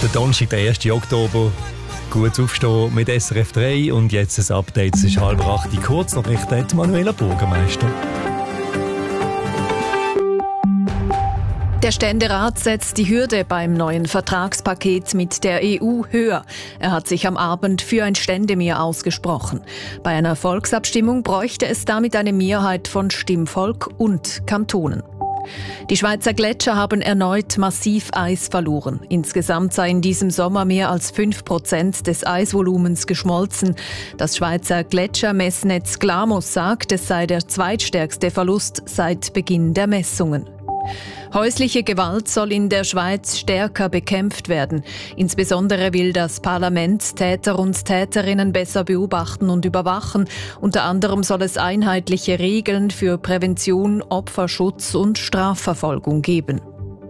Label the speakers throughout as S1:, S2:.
S1: Donnerstag, der 1. Oktober. Gut aufstehen mit SRF 3 und jetzt ein Update. Es ist 7:30 Kurznachrichten mit Manuela Bürgermeister.
S2: Der Ständerat setzt die Hürde beim neuen Vertragspaket mit der EU höher. Er hat sich am Abend für ein Ständemehr ausgesprochen. Bei einer Volksabstimmung bräuchte es damit eine Mehrheit von Stimmvolk und Kantonen. Die Schweizer Gletscher haben erneut massiv Eis verloren. Insgesamt sei in diesem Sommer mehr als 5% des Eisvolumens geschmolzen. Das Schweizer Gletschermessnetz Glamus sagt, es sei der zweitstärkste Verlust seit Beginn der Messungen. Häusliche Gewalt soll in der Schweiz stärker bekämpft werden. Insbesondere will das Parlament Täter und Täterinnen besser beobachten und überwachen. Unter anderem soll es einheitliche Regeln für Prävention, Opferschutz und Strafverfolgung geben.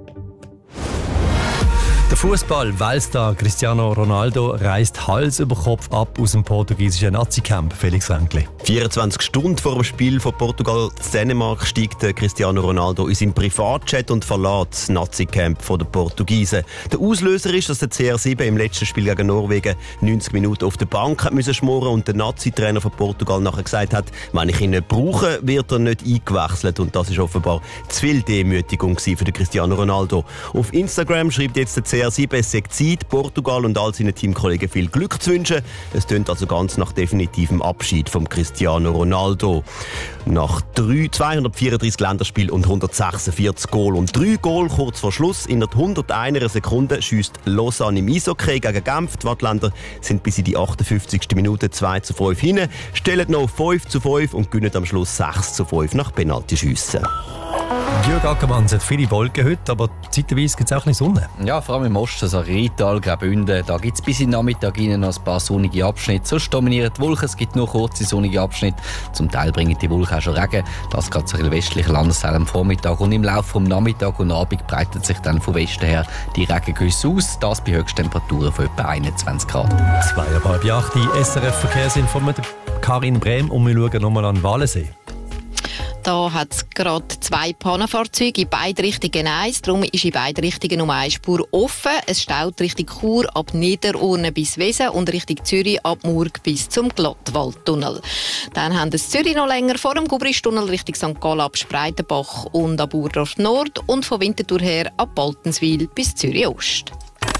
S1: Der Fußball-Weltstar Cristiano Ronaldo reist Hals über Kopf ab aus dem portugiesischen Nazi-Camp. Felix Ränkli.
S3: 24 Stunden vor dem Spiel von Portugal-Dänemark steigt Cristiano Ronaldo in seinen Privatjet und verlässt das Nazi-Camp der Portugiesen. Der Auslöser ist, dass der CR7 im letzten Spiel gegen Norwegen 90 Minuten auf der Bank hat müssen schmoren und der Nazi-Trainer von Portugal nachher gesagt hat, wenn ich ihn nicht brauche, wird er nicht eingewechselt. Und das ist offenbar zu viel Demütigung für den Cristiano Ronaldo. Auf Instagram schreibt jetzt der CR7, es sei Zeit, Portugal und all seinen Teamkollegen viel Glück zu wünschen. Es tönt also ganz nach definitivem Abschied vom Cristiano Ronaldo. Nach 234 Länderspielen und 146 Goal und 3 Goal kurz vor Schluss in 101 Sekunde schiesst Lausanne im Eishockey gegen Genf. Die Wattländer sind bis in die 58. Minute 2:5 hin, stellen noch 5:5 und gewinnen am Schluss 6:5 nach Penaltyschüssen.
S1: Jürg Ackermann, es hat viele Wolken heute, aber zeitweise gibt es auch ein bisschen Sonne.
S4: Ja, vor allem im Osten, also Rital, Graubünden, da gibt es bis in den Nachmittag rein noch ein paar sonnige Abschnitte. Sonst dominieren die Wolken, es gibt nur kurze sonnige Abschnitte. Zum Teil bringen die Wolken auch schon Regen. Das geht so in westlichen Landesteilen am Vormittag. Und im Laufe des Nachmittags und Abend breitet sich dann von Westen her die Regengüsse aus. Das bei Höchsttemperaturen von etwa 21 Grad.
S1: 7:30, die SRF-Verkehrsinfo mit Karin Brehm und wir schauen nochmal an den Walensee.
S5: Da hat es gerade 2 Pannenfahrzeuge in beide Richtungen eins. Darum ist in beide Richtungen nur eine Spur offen. Es staut Richtung Chur ab Niederurne bis Wesen und Richtung Zürich ab Murg bis zum Glattwaldtunnel. Dann haben wir Zürich noch länger vor dem Gubristunnel Richtung St. Gallen ab Spreitenbach und ab Urdorf Nord und von Winterthur her ab Boltenswil bis Zürich Ost.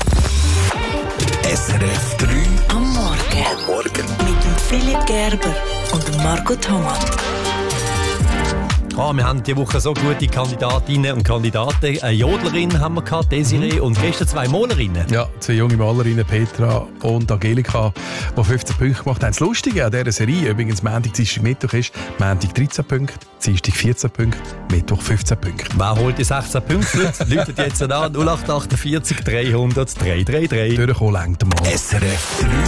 S6: SRF 3
S7: am Morgen. Mit dem Philipp Gerber und dem Marco Thomas.
S1: Wir haben diese Woche so gute Kandidatinnen und Kandidaten. Eine Jodlerin haben wir gehabt, Desiree, und gestern 2 Malerinnen.
S8: Ja, 2 junge Malerinnen, Petra und Angelika, die 15 Punkte gemacht haben. Das Lustige an dieser Serie, übrigens Montag, Dienstag, Mittwoch ist, Montag 13 Punkte, Dienstag 14 Punkte, Mittwoch 15 Punkte.
S1: Wer holt die 16 Punkte? Läutet jetzt an 0848 300 333.
S8: Durchkommen längt mal.
S6: SRF 3